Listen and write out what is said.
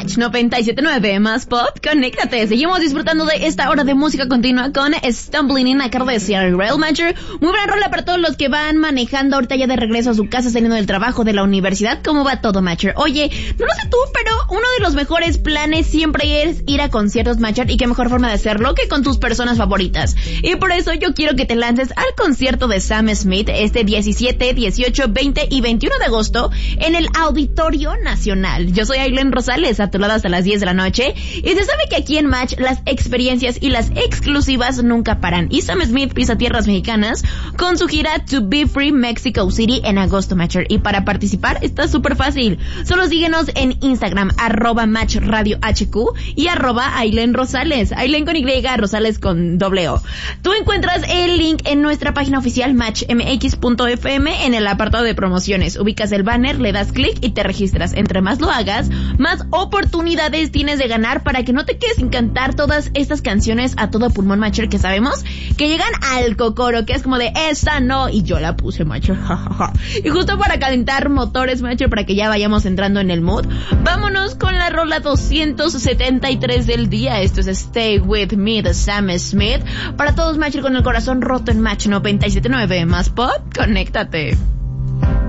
Match 97.9 más pop, conéctate. Seguimos disfrutando de esta hora de música continua con Stumbling In, acabo de decir Rail Matcher. Muy buena rola para todos los que van manejando ahorita ya de regreso a su casa, saliendo del trabajo, de la universidad. ¿Cómo va todo, Matcher? Oye, no lo sé tú, pero uno de los mejores planes siempre es ir a conciertos, Matcher, y qué mejor forma de hacerlo que con tus personas favoritas. Y por eso yo quiero que te lances al concierto de Sam Smith este 17, 18, 20 y 21 de agosto en el Auditorio Nacional. Yo soy Aileen Rosales, a tu lado hasta las 10 de la noche, y se sabe que aquí en Match las experiencias y las exclusivas nunca paran, y Sam Smith pisa tierras mexicanas con su gira To Be Free Mexico City en agosto, Matcher, y para participar está súper fácil, solo síguenos en Instagram, @MatchRadioHQ y @Aileen Rosales, Aileen con Y, Rosales con O. Tú encuentras el link en nuestra página oficial matchmx.fm en el apartado de promociones, ubicas el banner, le das clic y te registras. Entre más lo hagas, más oportunidades tienes de ganar para que no te quedes sin cantar todas estas canciones a todo pulmón, Matcher, que sabemos que llegan al cocoro, que es como de esta no, y yo la puse, Matcher, jajaja. Y justo para calentar motores, Matcher, para que ya vayamos entrando en el mood, vámonos con la rola 273 del día. Esto es Stay With Me de Sam Smith. Para todos, Matcher, con el corazón roto en Match 97.9 más pop, conéctate.